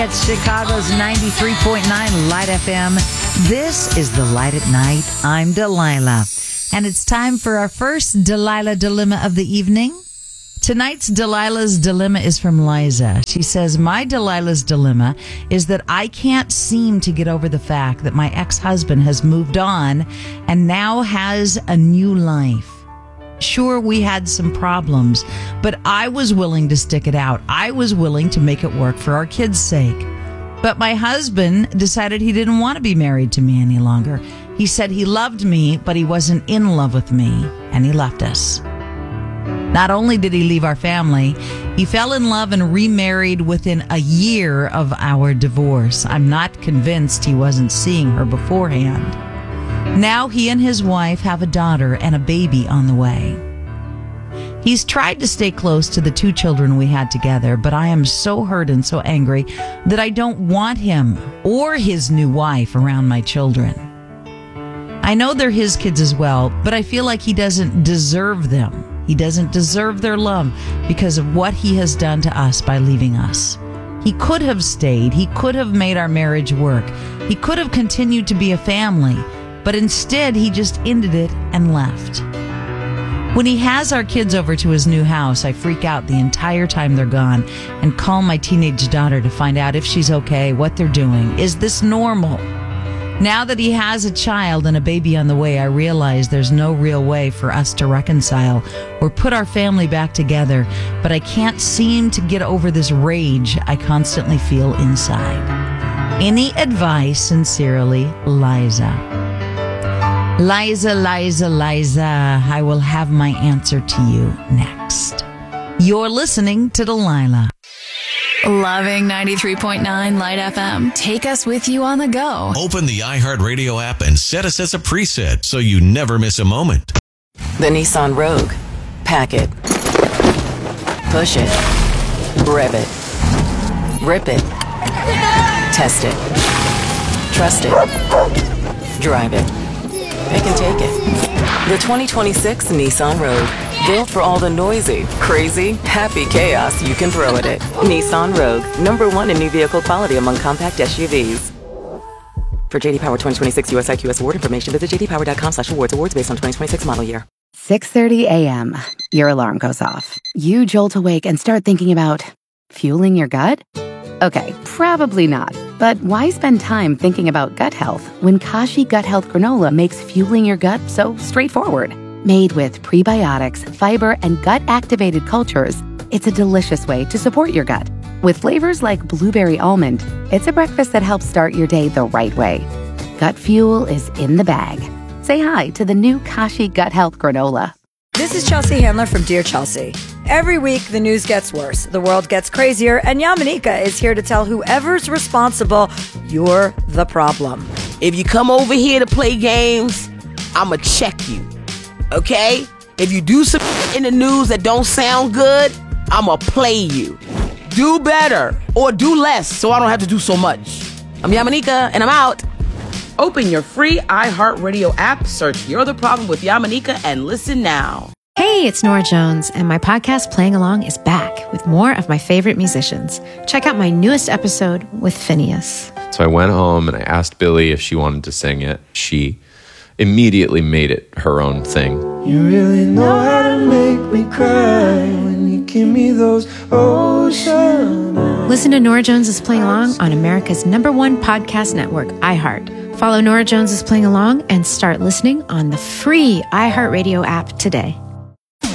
It's Chicago's 93.9 Light FM. This is The Light at Night. I'm Delilah. And it's time for our first Delilah Dilemma of the evening. Tonight's Delilah's Dilemma is from Liza. She says, my Delilah's Dilemma is that I can't seem to get over the fact that my ex-husband has moved on and now has a new life. Sure, we had some problems, but I was willing to stick it out. I was willing to make it work for our kids' sake. But my husband decided he didn't want to be married to me any longer. He said he loved me, but he wasn't in love with me, and he left us. Not only did he leave our family, he fell in love and remarried within a year of our divorce. I'm not convinced he wasn't seeing her beforehand. Now he and his wife have a daughter and a baby on the way. He's tried to stay close to the two children we had together, but I am so hurt and so angry that I don't want him or his new wife around my children. I know they're his kids as well, but I feel like he doesn't deserve them. He doesn't deserve their love because of what he has done to us by leaving us. He could have stayed. He could have made our marriage work. He could have continued to be a family. But instead, he just ended it and left. When he has our kids over to his new house, I freak out the entire time they're gone and call my teenage daughter to find out if she's okay, what they're doing. Is this normal? Now that he has a child and a baby on the way, I realize there's no real way for us to reconcile or put our family back together, but I can't seem to get over this rage I constantly feel inside. Any advice? Sincerely, Liza. Liza, I will have my answer to you next. You're listening to Delilah. Loving 93.9 Light FM. Take us with you on the go. Open the iHeartRadio app and set us as a preset so you never miss a moment. The Nissan Rogue. Pack it. Push it. Rev it. Rip it. Test it. Trust it. Drive it. Pick and take it. The 2026 Nissan Rogue. Built for all the noisy, crazy, happy chaos you can throw at it. Nissan Rogue. #1 in new vehicle quality among compact SUVs. For JD Power 2026 US IQS award information, visit jdpower.com/awards. Awards based on 2026 model year. 6:30 a.m. Your alarm goes off. You jolt awake and start thinking about fueling your gut? Okay, probably not. But why spend time thinking about gut health when Kashi Gut Health Granola makes fueling your gut so straightforward? Made with prebiotics, fiber, and gut-activated cultures, it's a delicious way to support your gut. With flavors like blueberry almond, it's a breakfast that helps start your day the right way. Gut fuel is in the bag. Say hi to the new Kashi Gut Health Granola. This is Chelsea Handler from Dear Chelsea. Every week, the news gets worse, the world gets crazier, and Yamanika is here to tell whoever's responsible, you're the problem. If you come over here to play games, I'ma check you, okay? If you do some in the news that don't sound good, I'ma play you. Do better or do less so I don't have to do so much. I'm Yamanika, and I'm out. Open your free iHeartRadio app, search You're the Problem with Yamanika, and listen now. Hey, it's Nora Jones, and my podcast Playing Along is back with more of my favorite musicians. Check out my newest episode with Phineas. So I went home and I asked Billy if she wanted to sing it. She immediately made it her own thing. You really know how to make me cry when you give me those ocean eyes. Listen to Nora Jones is Playing Along on America's #1 podcast network, iHeart. Follow Nora Jones is Playing Along and start listening on the free iHeartRadio app today.